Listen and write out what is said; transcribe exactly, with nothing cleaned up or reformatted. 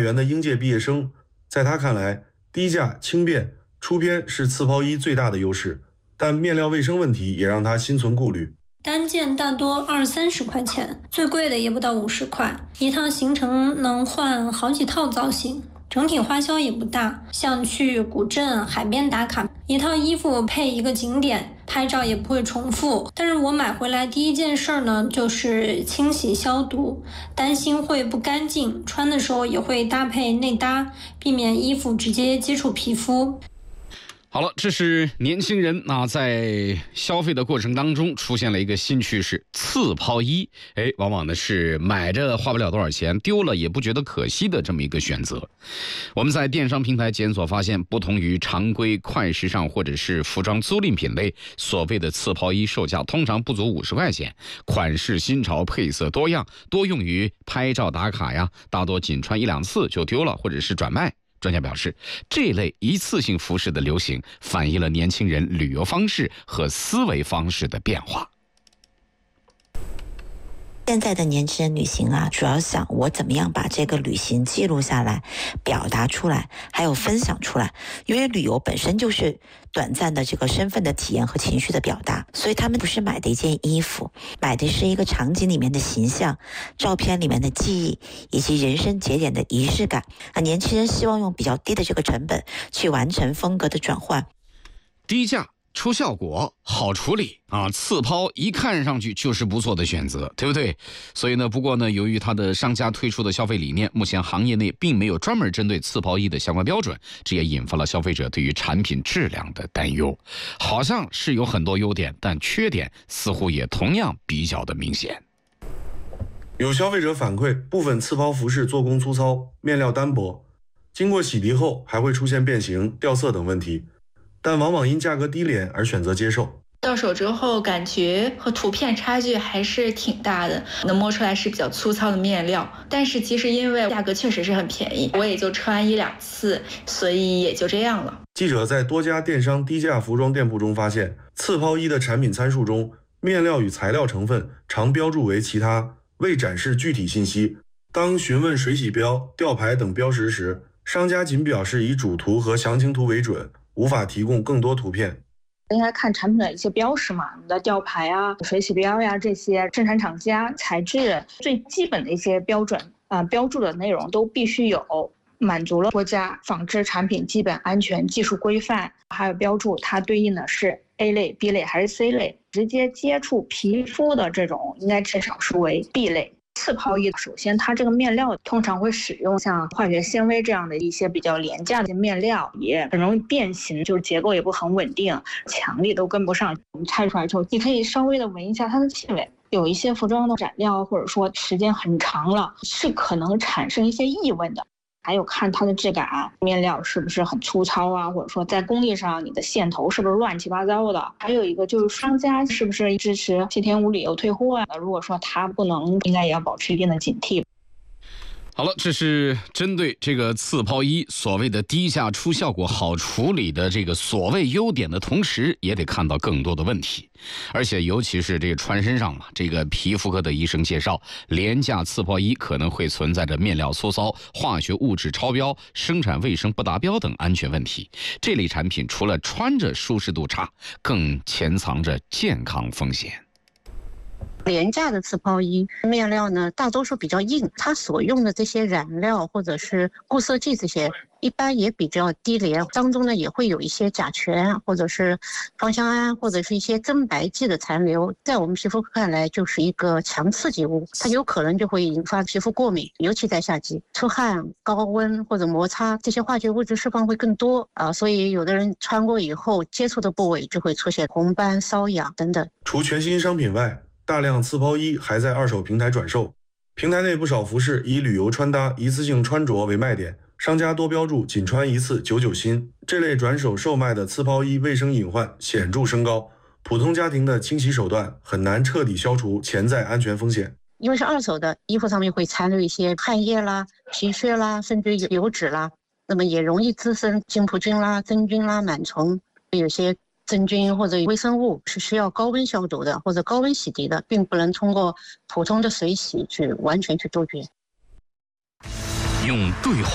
园的应届毕业生，在他看来，低价轻便出片是刺抛衣最大的优势，但面料卫生问题也让他心存顾虑。 单件大多二三十块钱，最贵的也不到五十块，一趟行程能换好几套造型，整体花销也不大。像去古镇、海边打卡，一套衣服配一个景点，拍照也不会重复。但是我买回来第一件事呢，就是清洗消毒，担心会不干净，穿的时候也会搭配内搭，避免衣服直接接触皮肤。 好了，这是年轻人啊，在消费的过程当中出现了一个新趋势，刺抛衣。哎，往往呢是买着花不了多少钱，丢了也不觉得可惜的这么一个选择。我们在电商平台检索发现，不同于常规快时尚或者是服装租赁品类，所谓的刺抛衣售价通常不足五十块钱，款式新潮，配色多样，多用于拍照打卡呀，大多仅穿一两次就丢了，或者是转卖。专家表示，这类一次性服饰的流行反映了年轻人旅游方式和思维方式的变化。 现在的年轻人旅行啊，主要想我怎么样把这个旅行记录下来，表达出来，还有分享出来。因为旅游本身就是短暂的这个身份的体验和情绪的表达，所以他们不是买的一件衣服，买的是一个场景里面的形象，照片里面的记忆，以及人生节点的仪式感。啊，年轻人希望用比较低的这个成本去完成风格的转换， 低价出效果，好处理啊！刺抛一看上去就是不错的选择，对不对？所以呢，不过呢，由于它的商家推出的消费理念，目前行业内并没有专门针对刺抛衣的相关标准，这也引发了消费者对于产品质量的担忧。好像是有很多优点，但缺点似乎也同样比较的明显。 有消费者反馈，部分刺抛服饰做工粗糙，面料单薄，经过洗涤后还会出现变形、掉色等问题。但往往因价格低廉而选择接受。 到手之后感觉和图片差距还是挺大的，能摸出来是比较粗糙的面料，但是其实因为价格确实是很便宜，我也就穿一两次，所以也就这样了。 记者在多家电商低价服装店铺中发现，刺抛衣的产品参数中，面料与材料成分常标注为其他，未展示具体信息。当询问水洗标、吊牌等标识时，商家仅表示以主图和详情图为准，无法提供更多图片。 应该看产品的一些标识嘛，你的吊牌啊、水洗标呀，这些生产厂家、材质最基本的一些标准啊、呃、标注的内容都必须有，满足了国家纺织产品基本安全技术规范，还有标注它对应的是 A 类、B 类还是 C 类，直接接触皮肤的这种应该至少是为 B 类。刺抛衣首先它这个面料通常会使用像化学纤维这样的一些比较廉价的面料，也很容易变形，就是结构也不很稳定，强力都跟不上。我们拆出来之后，你可以稍微的闻一下它的气味，有一些服装的染料或者说时间很长了，是可能产生一些异味的。还有看它的质感，面料是不是很粗糙啊，或者说在工艺上你的线头是不是乱七八糟的。还有一个就是商家是不是支持七天无理由退货啊，如果说他不能，应该也要保持一定的警惕。 好了，这是针对这个刺抛衣所谓的低价出效果好处理的这个所谓优点的同时，也得看到更多的问题。而且尤其是这个穿身上嘛，这个皮肤科的医生介绍，廉价刺抛衣可能会存在着面料粗糙、化学物质超标、生产卫生不达标等安全问题。这类产品除了穿着舒适度差，更潜藏着健康风险。 廉价的刺抛衣面料呢，大多数比较硬，它所用的这些染料或者是固色剂这些一般也比较低廉，当中呢也会有一些甲醛或者是芳香胺或者是一些增白剂的残留，在我们皮肤看来就是一个强刺激物，它有可能就会引发皮肤过敏，尤其在夏季出汗、高温或者摩擦，这些化学物质释放会更多啊，所以有的人穿过以后接触的部位就会出现红斑、瘙痒等等。 除全新商品外，大量刺抛衣还在二手平台转售，平台内不少服饰以旅游穿搭、一次性穿着为卖点，商家多标注仅穿一次九九新。这类转手售卖的刺抛衣卫生隐患显著升高，普通家庭的清洗手段很难彻底消除潜在安全风险。 因为是二手的，衣服上面会残留一些汗液啦、皮屑啦，甚至油脂啦，那么也容易滋生金葡菌啦、真菌啦、螨虫，有些真菌或者微生物是需要高温消毒的或者高温洗涤的，并不能通过普通的水洗去完全去杜绝。 用对话